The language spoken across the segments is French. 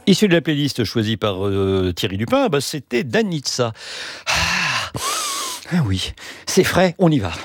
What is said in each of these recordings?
Issu de la playlist choisie par Thierry Dupin, c'était Danitza. Ah oui, c'est frais, on y va.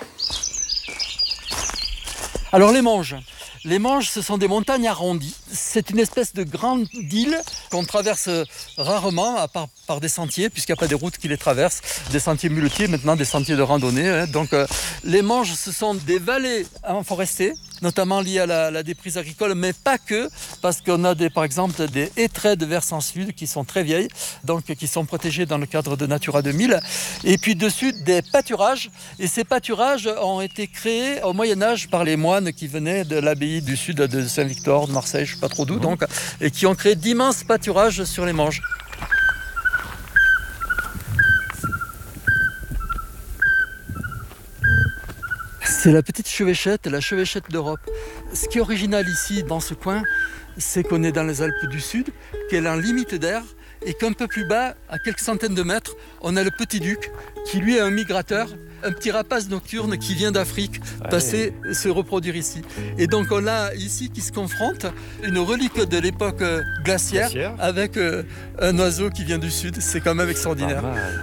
Alors les Monges. Les Monges, ce sont des montagnes arrondies. C'est une espèce de grande île qu'on traverse rarement, à part par des sentiers, puisqu'il n'y a pas des routes qui les traversent, des sentiers muletiers, maintenant des sentiers de randonnée. Donc les Monges, ce sont des vallées forestées, notamment liées à la déprise agricole, mais pas que, parce qu'on a par exemple des haies de versant sud qui sont très vieilles, donc qui sont protégées dans le cadre de Natura 2000. Et puis dessus, des pâturages. Et ces pâturages ont été créés au Moyen-Âge par les moines qui venaient de l'abbaye du sud de Saint-Victor, de Marseille, je ne sais pas trop d'où, donc, et qui ont créé d'immenses pâturages sur les Monges. C'est la petite chevêchette, la chevêchette d'Europe. Ce qui est original ici, dans ce coin, c'est qu'on est dans les Alpes du Sud, qu'elle est en limite d'air, et qu'un peu plus bas, à quelques centaines de mètres, on a le Petit Duc, qui lui est un migrateur, un petit rapace nocturne qui vient d'Afrique passer, se reproduire ici. Et donc on a ici qui se confronte une relique de l'époque glaciaire avec un oiseau qui vient du Sud. C'est quand même extraordinaire.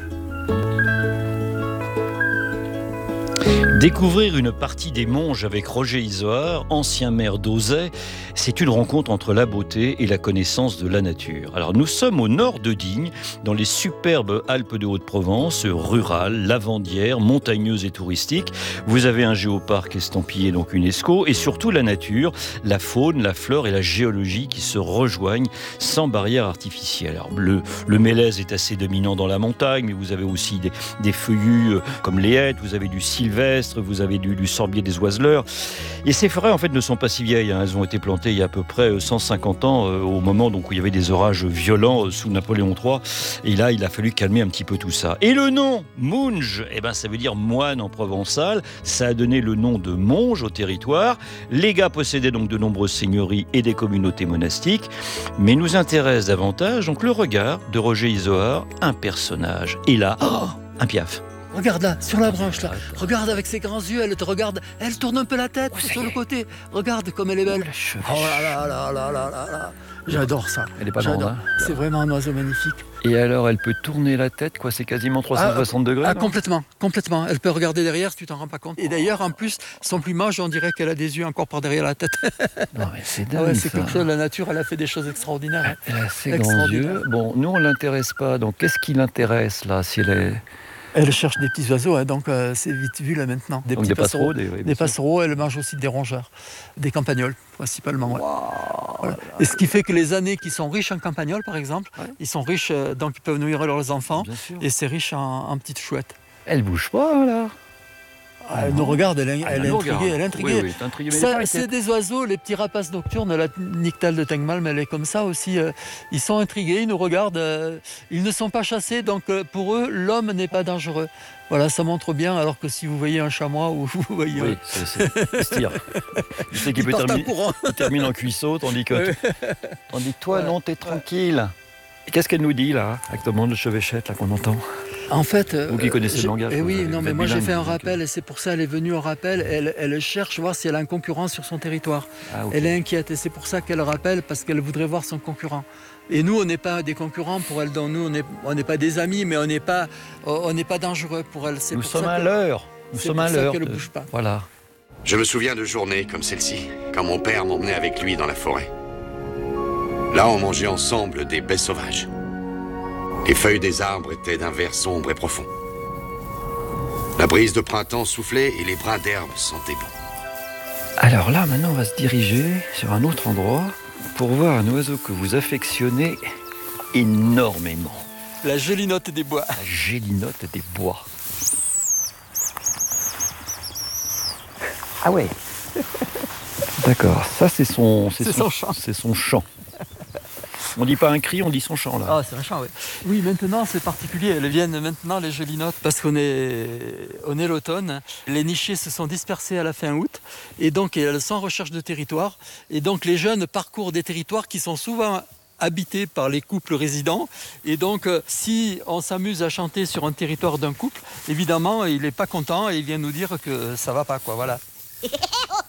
Découvrir une partie des Monges avec Roger Izoard, ancien maire d'Auzay, c'est une rencontre entre la beauté et la connaissance de la nature. Alors nous sommes au nord de Digne, dans les superbes Alpes de Haute-Provence, rurales, lavandières, montagneuses et touristiques. Vous avez un géoparc estampillé donc UNESCO et surtout la nature, la faune, la flore et la géologie qui se rejoignent sans barrière artificielle. Alors le mélèze est assez dominant dans la montagne, mais vous avez aussi des feuillus comme les hêtres, vous avez du sylvestre, vous avez du sorbier des oiseleurs. Et ces forêts, en fait, ne sont pas si vieilles. Elles ont été plantées il y a à peu près 150 ans, au moment donc, où il y avait des orages violents sous Napoléon III. Et là, il a fallu calmer un petit peu tout ça. Et le nom, Munge, ça veut dire moine en provençal. Ça a donné le nom de Monge au territoire. Les gars possédaient donc de nombreuses seigneuries et des communautés monastiques. Mais nous intéresse davantage donc le regard de Roger Izoard, un personnage. Et là, un piaf. Regarde là, sur la branche là. Regarde avec ses grands yeux, elle te regarde. Elle tourne un peu la tête sur le côté. Regarde comme elle est belle. Oh là là là là là là. J'adore ça. Elle est pas grande, hein. C'est vraiment un oiseau magnifique. Et alors, elle peut tourner la tête, quoi. C'est quasiment 360 degrés. Complètement. Elle peut regarder derrière si tu t'en rends pas compte. Et d'ailleurs, en plus, son plumage, on dirait qu'elle a des yeux encore par derrière la tête. Non, mais c'est dingue. C'est quelque chose. La nature, elle a fait des choses extraordinaires. Elle a assez grands yeux. Bon, nous, on l'intéresse pas. Donc, qu'est-ce qui l'intéresse là, si elle est... Elle cherche des petits oiseaux, donc c'est vite vu là maintenant. Des petits passereaux. Des passereaux, elle mange aussi des rongeurs, des campagnols principalement. Ouais. Wow. Voilà. Et ce qui fait que les années qui sont riches en campagnols, par exemple, ils sont riches, donc ils peuvent nourrir leurs enfants, et c'est riche en petites chouettes. Elle bouge pas là. Elle nous regarde, elle est intriguée. Oui, c'est des oiseaux, les petits rapaces nocturnes, la nyctale de Tengmalm, elle est comme ça aussi. Ils sont intrigués, ils nous regardent. Ils ne sont pas chassés, donc pour eux, l'homme n'est pas dangereux. Voilà, ça montre bien, alors que si vous voyez un chamois ou vous voyez... Oui, c'est style. Je sais qu'il termine en cuisseau, tandis que toi, non, t'es tranquille. Et qu'est-ce qu'elle nous dit, là, actuellement, de chevêchette, là, qu'on entend ? En fait, vous qui connaissez le langage. Mais moi j'ai fait un rappel et c'est pour ça qu'elle est venue au rappel. Elle cherche voir si elle a un concurrent sur son territoire. Elle est inquiète et c'est pour ça qu'elle rappelle, parce qu'elle voudrait voir son concurrent. Et nous, on n'est pas des concurrents pour elle. Donc nous, on n'est pas des amis, mais on n'est pas dangereux pour elle. Nous sommes à l'heure. C'est pour ça qu'elle ne bouge pas. Voilà. Je me souviens de journées comme celle-ci, quand mon père m'emmenait avec lui dans la forêt. Là, on mangeait ensemble des baies sauvages. Les feuilles des arbres étaient d'un vert sombre et profond. La brise de printemps soufflait et les brins d'herbe sentaient bon. Alors là, maintenant, on va se diriger sur un autre endroit pour voir un oiseau que vous affectionnez énormément. La gélinote des bois. La gélinote des bois. Ah ouais. D'accord, ça c'est son chant. C'est son chant. On dit pas un cri, on dit son chant là. Ah, c'est un chant, oui. Oui, maintenant c'est particulier. Elles viennent maintenant, les gélinotes, parce qu'on est l'automne. Les nichés se sont dispersés à la fin août et donc elles sont en recherche de territoire. Et donc les jeunes parcourent des territoires qui sont souvent habités par les couples résidents. Et donc si on s'amuse à chanter sur un territoire d'un couple, évidemment il n'est pas content et il vient nous dire que ça va pas, quoi. Voilà.